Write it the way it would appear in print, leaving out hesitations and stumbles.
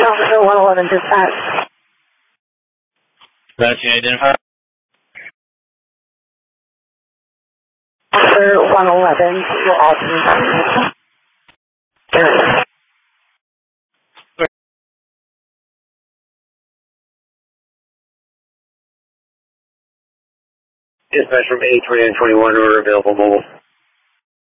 Officer 111 dispatch. Dispatch, you identify? Officer 111, your officer. Dispatch from 82921, order available mobile.